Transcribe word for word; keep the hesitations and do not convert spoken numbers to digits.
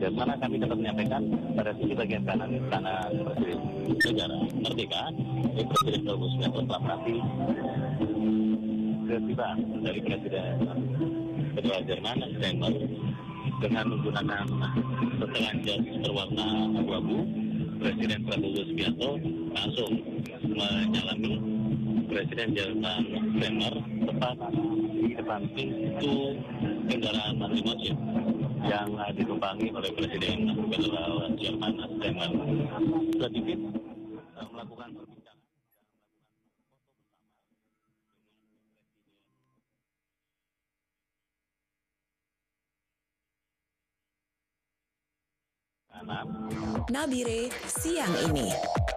Dan mana kami dapat menyampaikan pada sisi bagian kanan istana Presiden Negara Merdeka, ini Presiden Prabowo Subianto telah menanti ketiban dari Presiden Kedua Jerman Steinmeier dengan menggunakan setelan jas berwarna abu-abu. Presiden Prabowo Subianto langsung menyalami Presiden Jerman Steinmeier tepat di depan pintu kendaraan masing-masing yang ditumpangi oleh Presiden Federal Jerman Steinmeier. Sedikit melakukan perbincangan. Nabire siang ini.